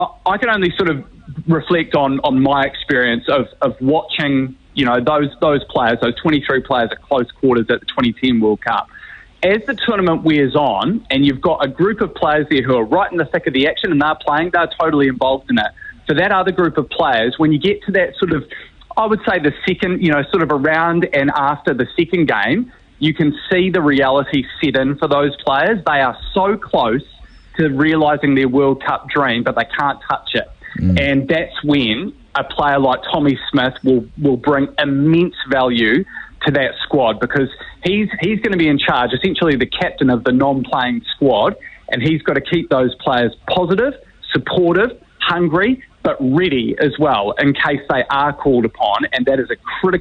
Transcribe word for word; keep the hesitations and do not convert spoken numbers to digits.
I can only sort of reflect on, on my experience of, of watching, you know, those those players, those twenty-three players at close quarters at the twenty ten World Cup. As the tournament wears on and you've got a group of players there who are right in the thick of the action and they're playing, they're totally involved in it. For that other group of players, when you get to that sort of, I would say the second, you know, sort of around and after the second game, you can see the reality set in for those players. They are so close to realising their World Cup dream, but they can't touch it. Mm. And that's when a player like Tommy Smith will, will bring immense value to that squad, because he's he's going to be in charge, essentially the captain of the non-playing squad, and he's got to keep those players positive, supportive, hungry, but ready as well in case they are called upon, and that is a critical